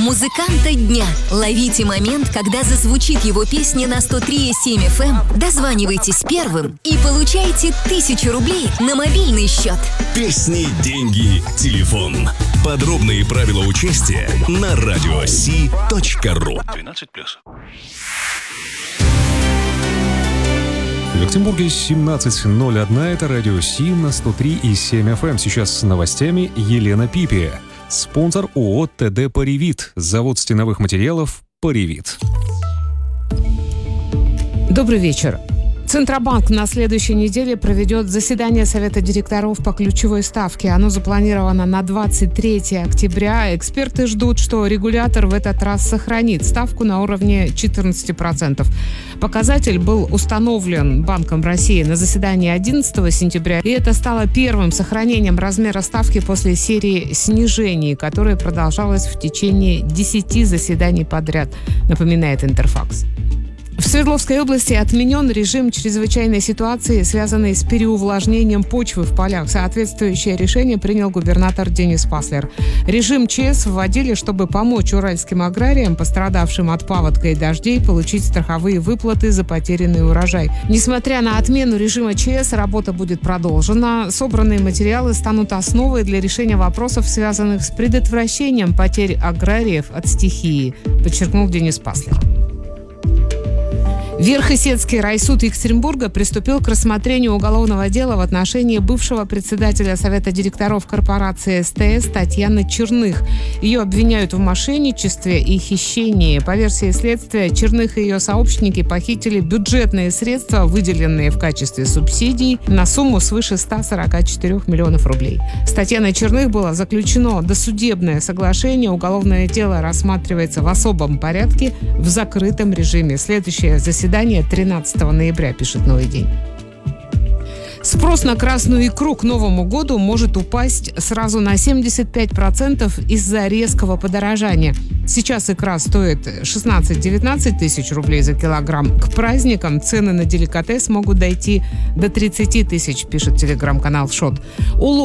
Музыканта дня. Ловите момент, когда зазвучит его песня на 103,7 FM. Дозванивайтесь первым и получайте 1000 рублей на мобильный счет. Песни, деньги, телефон. Подробные правила участия на radiosi.ru. 12+. В Екатеринбурге 17:01. Это радио Си на 103,7 FM. Сейчас с новостями Елена Пипи. Спонсор ООО ТД «Поривит». Завод стеновых материалов «Поривит». Добрый вечер. Центробанк на следующей неделе проведет заседание Совета директоров по ключевой ставке. Оно запланировано на 23 октября. Эксперты ждут, что регулятор в этот раз сохранит ставку на уровне 14%. Показатель был установлен Банком России на заседании 11 сентября, и это стало первым сохранением размера ставки после серии снижений, которая продолжалась в течение 10 заседаний подряд, напоминает Интерфакс. В Свердловской области отменен режим чрезвычайной ситуации, связанный с переувлажнением почвы в полях. Соответствующее решение принял губернатор Денис Паслер. Режим ЧС вводили, чтобы помочь уральским аграриям, пострадавшим от паводка и дождей, получить страховые выплаты за потерянный урожай. Несмотря на отмену режима ЧС, работа будет продолжена. Собранные материалы станут основой для решения вопросов, связанных с предотвращением потерь аграриев от стихии, подчеркнул Денис Паслер. Верхесецкий райсуд Екатеринбурга приступил к рассмотрению уголовного дела в отношении бывшего председателя Совета директоров корпорации СТС Татьяны Черных. Ее обвиняют в мошенничестве и хищении. По версии следствия, Черных и ее сообщники похитили бюджетные средства, выделенные в качестве субсидий, на сумму свыше 144 миллионов рублей. С Татьяной Черных было заключено досудебное соглашение. Уголовное дело рассматривается в особом порядке в закрытом режиме. Следующее заседание 13 ноября, пишет «Новый день». Спрос на красную икру к Новому году может упасть сразу на 75% из-за резкого подорожания. Сейчас икра стоит 16-19 тысяч рублей за килограмм. К праздникам цены на деликатес могут дойти до 30 тысяч, пишет телеграм-канал «Шот».